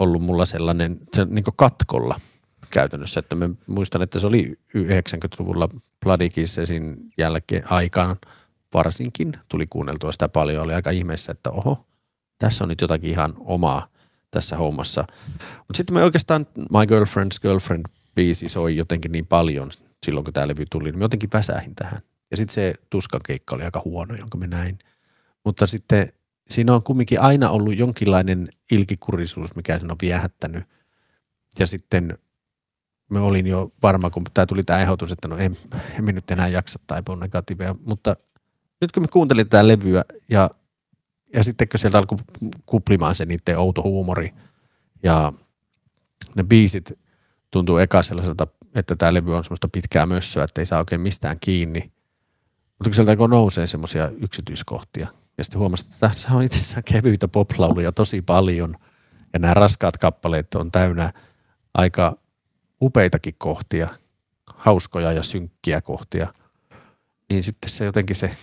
ollut mulla sellainen se niin kuin katkolla käytännössä, että mä muistan, että se oli 90-luvulla Bloody Kissesin jälkeen aikaan varsinkin. Tuli kuunneltua sitä paljon, oli aika ihmeessä, että oho, tässä on nyt jotakin ihan omaa tässä hommassa. Mutta sitten me oikeastaan My Girlfriend's Girlfriend-biisi soi jotenkin niin paljon silloin, kun tämä levy tuli, niin mä jotenkin väsähin tähän. Ja sitten se tuskakeikka oli aika huono, jonka mä näin. Mutta sitten siinä on kumminkin aina ollut jonkinlainen ilkikurisuus, mikä sen on viehättänyt. Ja sitten mä olin jo varma, kun tämä tuli tämä ehdotus, että no en nyt enää jaksa taipua negatiivia. Mutta nyt kun mä kuuntelin tätä levyä ja sitten kun sieltä alkoi kuplimaan se niiden outo huumori ja ne biisit tuntuu eka sellaiselta, että tämä levy on semmoista pitkää mössöä, että ei saa oikein mistään kiinni. Mutta kun sieltä alkoi nousee semmoisia yksityiskohtia ja sitten huomasin, että tässä on itse asiassa kevyitä poplauluja tosi paljon ja nämä raskaat kappaleet on täynnä aika upeitakin kohtia, hauskoja ja synkkiä kohtia. Niin sitten se jotenkin se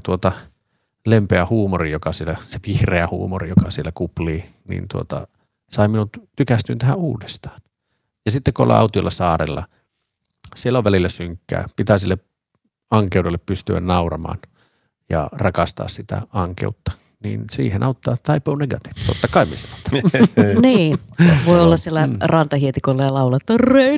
lempeä huumori, joka siellä, se vihreä huumori, joka siellä kuplii, niin sai minut tykästyyn tähän uudestaan. Ja sitten kun ollaan autiolla saarella, siellä on välillä synkkää, pitää sille ankeudelle pystyä nauramaan ja rakastaa sitä ankeutta. Niin siihen auttaa Type O Negative. Totta kai me sanotaan. Niin. Voi olla siellä rantahietikolla ja laulaa, että red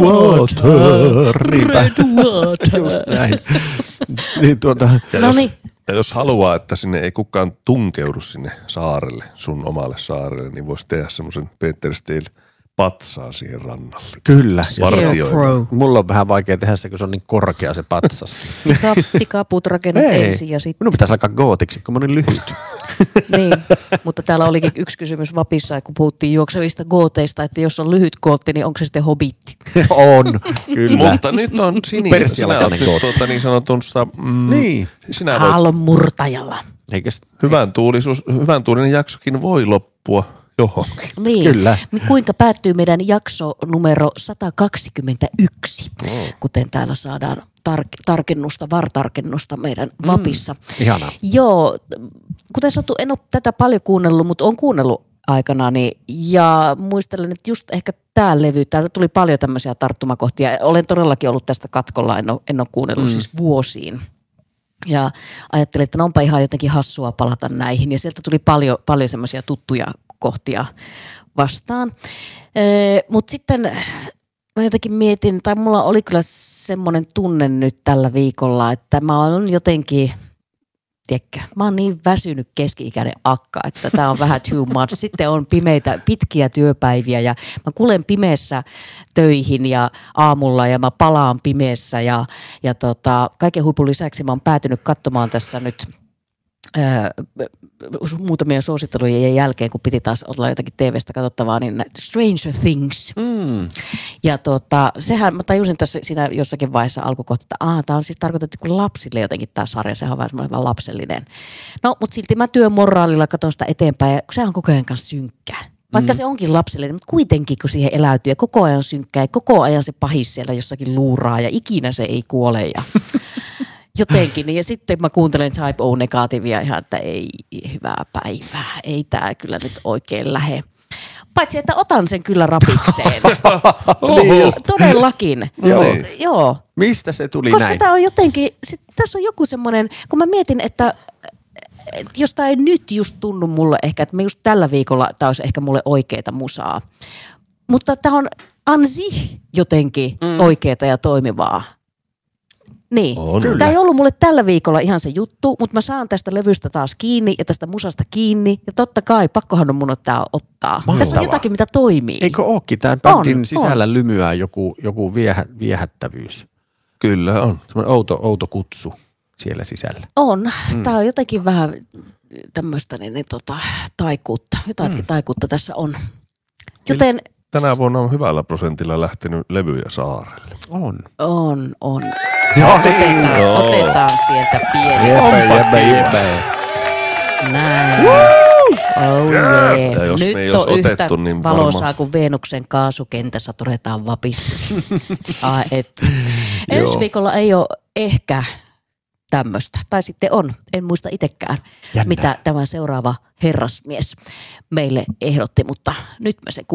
water, red water. Just näin. Niin Noniin. Ja jos haluaa, että sinne ei kukaan tunkeudu sinne saarelle, sun omalle saarelle, niin voisi tehdä semmoisen Peter Steele patsaan siihen rannalle. Kyllä. Mulla on vähän vaikea tehdä se, kun se on niin korkea se patsas. Tikaput rakennat ensin ja sitten. Minun pitäisi alkaa gootiksi, kun mä olin lyhyt. Niin, mutta täällä olikin yksi kysymys Vapissa, kun puhuttiin juoksevista gooteista, että jos on lyhyt gootti, niin onko se sitten hobitti? On, kyllä. Mutta nyt on Sini, sinä olet niin sanotusta, niin. Sinä voit aallonmurtajalla. Eikös? Hyvän tuulinen jaksokin voi loppua johonkin. Niin. Kyllä. Kuinka päättyy meidän jakso numero 121, kuten täällä saadaan VAR-tarkennusta meidän Vapissa. Ihanaa. Joo, kuten sanottu, en ole tätä paljon kuunnellut, mutta olen kuunnellut aikanani ja muistelen, että just ehkä tämä levy, täältä tuli paljon tämmöisiä tarttumakohtia. Olen todellakin ollut tästä katkolla, en ole kuunnellut siis vuosiin. Ja ajattelin, että onpa ihan jotenkin hassua palata näihin ja sieltä tuli paljon semmoisia tuttuja kohtia vastaan. Mutta sitten mä jotenkin mietin, tai mulla oli kyllä semmoinen tunne nyt tällä viikolla, että mä olen jotenkin, tiedätkö, mä oon niin väsynyt keski-ikäinen akka, että tää on vähän too much. Sitten on pimeitä, pitkiä työpäiviä ja mä kulen pimeässä töihin ja aamulla ja mä palaan pimeässä ja kaiken huipun lisäksi mä oon päätynyt katsomaan tässä nyt muutamien suosittelujen jälkeen, kun piti taas olla jotakin TV:stä katsottavaa, niin Stranger Things. Ja sehän, mä tajusin tässä siinä jossakin vaiheessa alkukohta, että tämä on siis tarkoitettu kuin lapsille jotenkin tämä sarja, sehän on vähän semmoinen lapsellinen. No, mutta silti mä työmoraalilla katson sitä eteenpäin ja sehän on koko ajan kanssa synkkää. Vaikka se onkin lapsellinen, mutta kuitenkin kun siihen eläytyy ja koko ajan synkkää ja koko ajan se pahis siellä jossakin luuraa ja ikinä se ei kuole ja jotenkin. Ja sitten mä kuuntelen Type O Negativea ihan, että ei hyvää päivää. Ei tää kyllä nyt oikein lähe. Paitsi, että otan sen kyllä rapikseen. Todellakin. Joo. Mistä se tuli koska näin? Koska tää on jotenkin, tässä on joku semmoinen, kun mä mietin, että jos tää ei nyt just tunnu mulle ehkä, että just tällä viikolla tää olisi ehkä mulle oikeeta musaa. Mutta tää on ansi jotenkin oikeeta ja toimivaa. Niin. Tämä ei ollut mulle tällä viikolla ihan se juttu, mutta mä saan tästä levystä taas kiinni ja tästä musasta kiinni. Ja totta kai, pakkohan on mun tää ottaa. Tässä on jotakin, mitä toimii. Eikö ookin? Tämän bändin sisällä lymyää joku viehättävyys. Kyllä on. Semmoinen outo kutsu siellä sisällä. On. Tää on jotenkin vähän tämmöistä taikuutta. Jotakin taikuutta tässä on. Joten tänä vuonna on hyvällä prosentilla lähtenyt levyjä saarelle. On. Joo, otetaan sieltä pieni. Jebe. Näin. Ja jos nyt ne ei olisi on yhtä otettu, niin valoisaa kuin Venuksen kaasukentässä todetaan Vapissa. Ensi viikolla ei ole ehkä tämmöistä. Tai sitten on, en muista itsekään, mitä tämä seuraava herrasmies meille ehdotti, mutta nyt me se